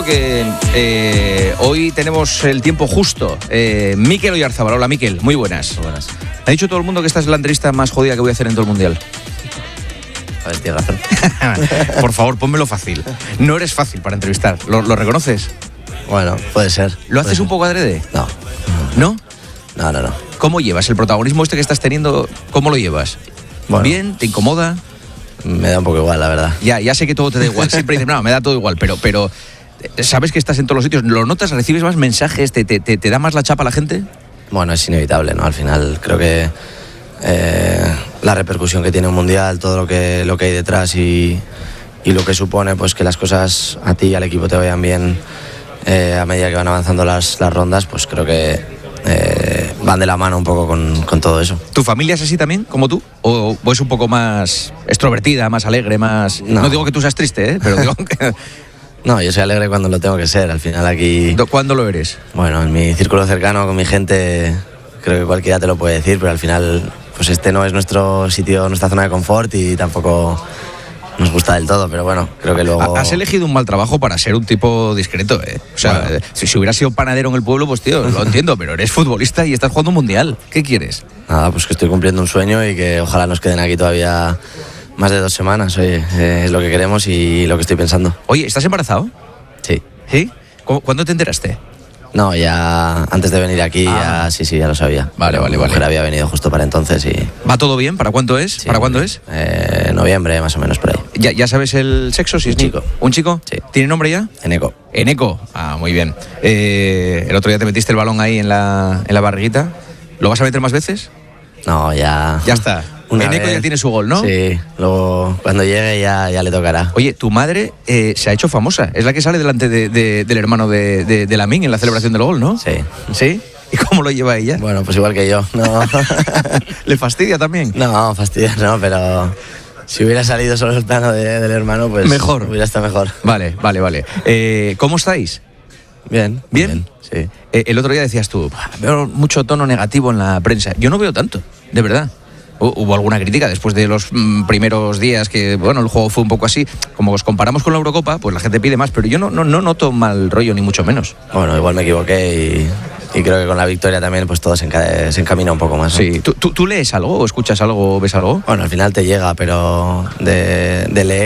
Que hoy tenemos el tiempo justo. Mikel Oyarzábal. Hola, Mikel, muy buenas. Buenas. Ha dicho todo el mundo que esta es la entrevista más jodida que voy a hacer en todo el mundial. A ver, tienes razón. Por favor, pónmelo fácil. No eres fácil para entrevistar. ¿Lo reconoces? Bueno, puede ser. ¿Lo haces un poco adrede? No. ¿No? No. ¿Cómo llevas el protagonismo este que estás teniendo? ¿Cómo lo llevas? Bueno. ¿Bien? ¿Te incomoda? Me da un poco igual, la verdad. Ya sé que todo te da igual. Siempre dices, no, me da todo igual, pero ¿sabes que estás en todos los sitios? ¿Lo notas? ¿Recibes más mensajes? ¿Te da más la chapa la gente? Bueno, es inevitable, ¿no? Al final creo que la repercusión que tiene un mundial, todo lo que hay detrás y lo que supone pues que las cosas a ti y al equipo te vayan bien a medida que van avanzando las rondas, pues creo que van de la mano un poco con todo eso. ¿Tu familia es así también, como tú? ¿O es un poco más extrovertida, más alegre, más...? No digo que tú seas triste, pero digo que... No, yo soy alegre cuando lo tengo que ser. Al final aquí... ¿Cuándo lo eres? Bueno, en mi círculo cercano, con mi gente, creo que cualquiera te lo puede decir, pero al final pues este no es nuestro sitio, nuestra zona de confort y tampoco nos gusta del todo, pero bueno, creo que luego... Has elegido un mal trabajo para ser un tipo discreto, ¿eh? O sea, bueno, si hubieras sido panadero en el pueblo, pues tío, lo entiendo, pero eres futbolista y estás jugando un mundial. ¿Qué quieres? Nada, pues que estoy cumpliendo un sueño y que ojalá nos queden aquí todavía más de 2 semanas. Oye, es lo que queremos y lo que estoy pensando. Oye, ¿estás embarazado? Sí. ¿Sí? ¿Cuándo te enteraste? No, ya antes de venir aquí, ya lo sabía. Vale. Mi mujer había venido justo para entonces y... ¿Va todo bien? ¿Para cuánto es? Sí, ¿Para cuándo es? Noviembre, más o menos, por ahí. ¿Ya sabes el sexo? Si Un es chico. ¿Un chico? Sí. ¿Tiene nombre ya? Eneco. Eneco. Ah, muy bien. El otro día te metiste el balón ahí en la barriguita. ¿Lo vas a meter más veces? No, ya... Ya está. Eneco ya tiene su gol, ¿no? Sí, luego cuando llegue ya le tocará. Oye, tu madre se ha hecho famosa. Es la que sale delante del hermano de Lamine en la celebración del gol, ¿no? Sí. ¿Sí? ¿Y cómo lo lleva ella? Bueno, pues igual que yo. No. ¿Le fastidia también? No, fastidia no, pero si hubiera salido solo el plano del hermano, pues mejor. Hubiera estado mejor. Vale. ¿Cómo estáis? Bien. Sí. El otro día decías tú, veo mucho tono negativo en la prensa. Yo no veo tanto, de verdad. Hubo alguna crítica después de los primeros días que, bueno, el juego fue un poco así. Como os comparamos con la Eurocopa, pues la gente pide más, pero yo no noto mal rollo, ni mucho menos. Bueno, igual me equivoqué y creo que con la victoria también pues todo se encamina un poco más, ¿no? Sí. ¿Tú lees algo o escuchas algo o ves algo? Bueno, al final te llega, pero de leer